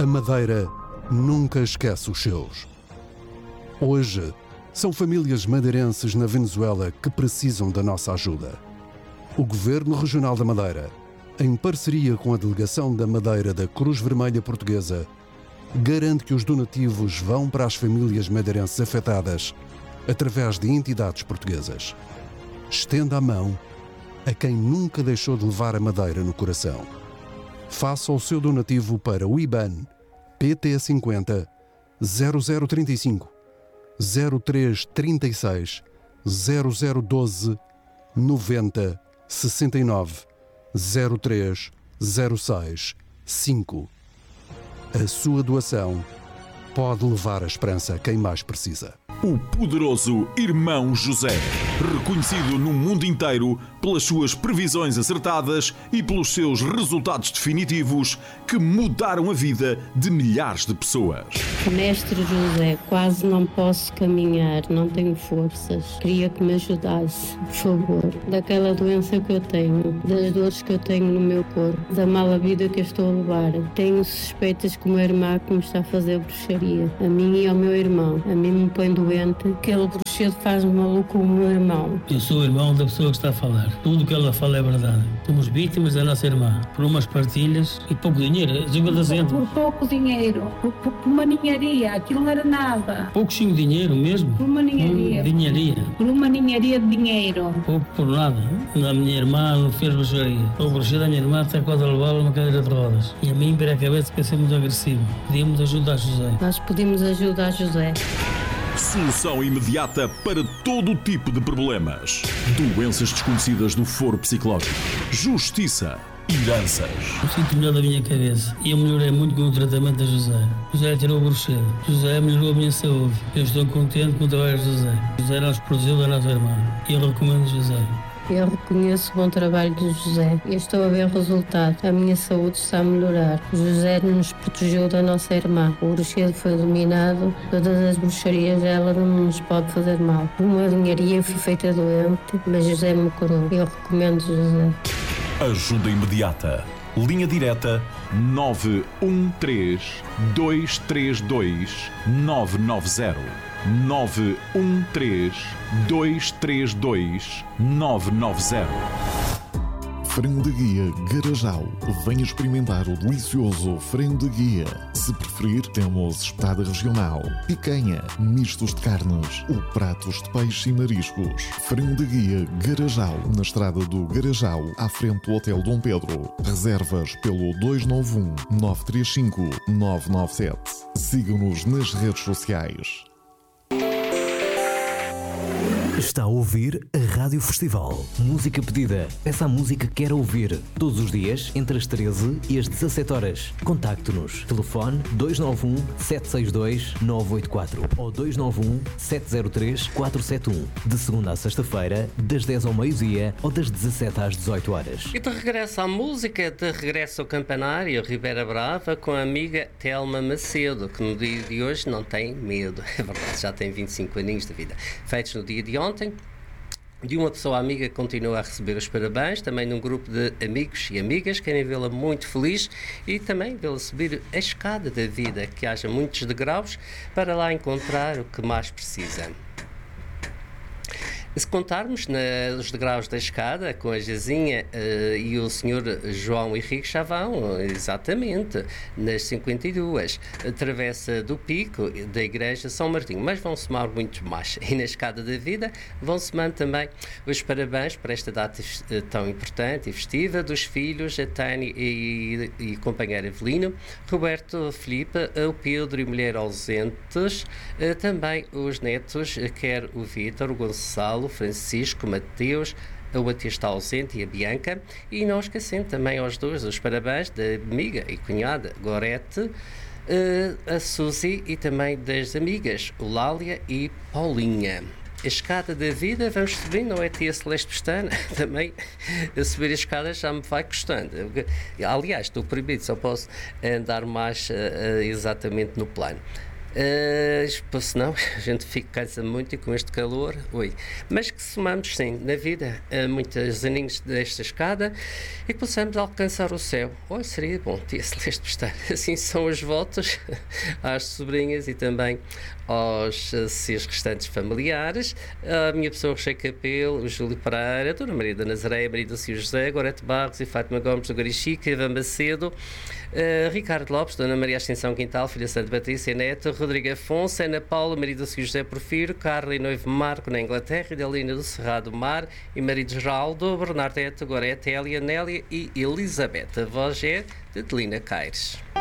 A Madeira nunca esquece os seus. Hoje, são famílias madeirenses na Venezuela que precisam da nossa ajuda. O Governo Regional da Madeira, em parceria com a Delegação da Madeira da Cruz Vermelha Portuguesa, garante que os donativos vão para as famílias madeirenses afetadas através de entidades portuguesas. Estenda a mão a quem nunca deixou de levar a Madeira no coração. Faça o seu donativo para o IBAN PT50 0035 0336 0012 90 69 03 06 5. A sua doação pode levar a esperança a quem mais precisa. O poderoso Irmão José, reconhecido no mundo inteiro pelas suas previsões acertadas e pelos seus resultados definitivos que mudaram a vida de milhares de pessoas. Mestre José, quase não posso caminhar, não tenho forças. Queria que me ajudasse, por favor, daquela doença que eu tenho, das dores que eu tenho no meu corpo, da mala vida que eu estou a levar. Tenho suspeitas que uma irmã que me está a fazer bruxaria, a mim e ao meu irmão. A mim me põe doente, aquele bruxedo faz-me maluco o meu irmão. Eu sou o irmão da pessoa que está a falar. Tudo o que ela fala é verdade. Somos vítimas da nossa irmã, por umas partilhas e pouco dinheiro, por pouco dinheiro, por uma ninharia, aquilo não era nada. Pouquinho dinheiro mesmo? Por uma ninharia. Por uma ninharia de dinheiro. Pouco por nada. A minha irmã não fez bruxaria. O bruxedo da minha irmã até quase levá-la numa cadeira de rodas. E a mim, para a cabeça, que é ser muito agressivo. Pedimos ajuda a José. Nós pedimos ajuda a José. Solução imediata para todo tipo de problemas. Doenças desconhecidas do foro psicológico. Justiça. Heranças. Eu sinto melhor da minha cabeça e eu melhorei muito com o tratamento da José. José tirou o bruxedo. José melhorou a minha saúde. Eu estou contente com o trabalho de José. José nos protegeu da nossa irmã. E eu recomendo José. Eu reconheço o bom trabalho de José e estou a ver o resultado. A minha saúde está a melhorar. José nos protegeu da nossa irmã. O bruxedo foi eliminado. Todas as bruxarias, ela não nos pode fazer mal. Uma linharia fui feita doente, mas José me curou. Eu recomendo José. Ajuda imediata. Linha direta 913 232 990. 913 232 990. Frango de guia Garajal. Venha experimentar o delicioso frango de guia. Se preferir, temos espetada regional, picanha, mistos de carnes ou pratos de peixe e mariscos. Frango de guia Garajal, na estrada do Garajal, à frente do Hotel Dom Pedro. Reservas pelo 291 935 997. Sigam-nos nas redes sociais. Está a ouvir a Rádio Festival. Música pedida. Peça a música que quer ouvir. Todos os dias, entre as 13 e as 17 horas. Contacte-nos. Telefone 291 762 984 ou 291 703 471. De segunda a sexta-feira, das 10 ao meio-dia ou das 17 às 18 horas. E de regresso à música, de regresso ao campanário, Ribeira Brava, com a amiga Telma Macedo, que no dia de hoje não tem medo. É verdade, já tem 25 aninhos de vida. Feitos no dia de ontem, de uma pessoa amiga que continua a receber os parabéns, também num grupo de amigos e amigas, querem vê-la muito feliz e também vê-la subir a escada da vida, que haja muitos degraus para lá encontrar o que mais precisa. Se contarmos nos degraus da escada, com a Jazinha e o Sr. João Henrique já vão, exatamente, nas 52, travessa do Pico da Igreja São Martinho, mas vão somar muito mais. E na escada da vida vão somando também os parabéns para esta data tão importante e festiva dos filhos, a Tânia e companheiro Evelino, Roberto, Filipe, o Pedro e mulher ausentes, também os netos, quer o Vítor, o Gonçalo, Francisco, Mateus, o Matias está ausente e a Bianca, e não esquecendo também aos dois os parabéns da amiga e cunhada Gorete, a Suzy e também das amigas Lália e Paulinha. A escada da vida, vamos subir, não é tia Celeste Pestana? Também a subir a escada já me vai custando. Aliás, estou proibido, só posso andar mais exatamente no plano. Senão a gente cansa muito e com este calor, mas que somamos sim na vida muitos aninhos desta escada e que possamos alcançar o céu. Seria bom, tia Celeste estar. Assim são os votos às sobrinhas e também aos seus restantes familiares, a minha pessoa, Rocher Capelo, o Júlio Pereira, a Dona Maria da Nazaré, a Maria do Cio José, Gorete Barros e Fátima Gomes do Garichica, Ivan Macedo, Ricardo Lopes, Dona Maria Ascensão Quintal, Filha Santa Patrícia Neto, Rodrigo Afonso, Ana Paula, Maria do Cio José Porfiro, Carla e Noivo Marco na Inglaterra, Idelina do Cerrado Mar e Maria de Geraldo, Bernardete, Gorete, Hélia, Nélia e Elizabeth. A voz é de Delina Caires.